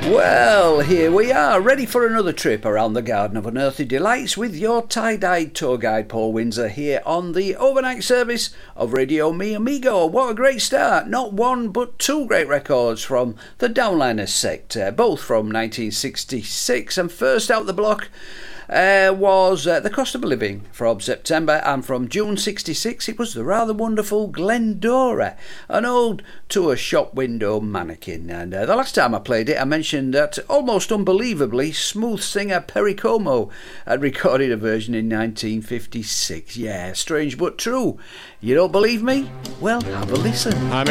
Well, here we are, ready for another trip around the Garden of Unearthly Delights with your tie-dyed tour guide Paul Windsor here on the overnight service of Radio Mi Amigo. What a great start! Not one but two great records from the Downliners sector, both from 1966, and first out the block was The Cost of Living from September, and from June 66 it was the rather wonderful Glendora, an old tour shop window mannequin. And the last time I played it I mentioned that almost unbelievably smooth singer Perry Como had recorded a version in 1956. Yeah, strange but true. You don't believe me? Well, have a listen.